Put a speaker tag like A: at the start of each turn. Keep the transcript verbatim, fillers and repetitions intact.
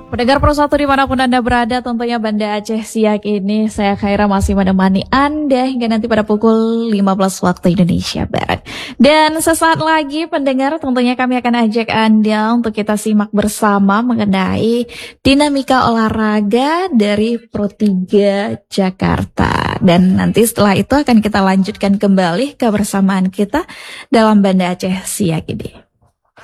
A: Pendengar Pro satu dimanapun Anda berada, tentunya Banda Aceh siang ini saya Khaira masih menemani Anda hingga nanti pada pukul lima belas waktu Indonesia Barat. Dan sesaat lagi pendengar tentunya kami akan ajak Anda untuk kita simak bersama mengenai dinamika olahraga dari Pro tiga Jakarta. Dan nanti setelah itu akan kita lanjutkan kembali kebersamaan kita dalam Banda Aceh siang ini.